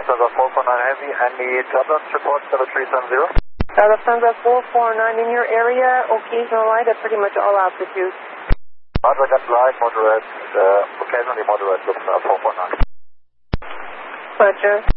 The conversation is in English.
Lufthansa 449 Heavy, any turbulence report 7370? Lufthansa 449 in your area, occasional light at pretty much all altitudes. Roger, got light, moderate, occasionally moderate, Lufthansa 449. Roger.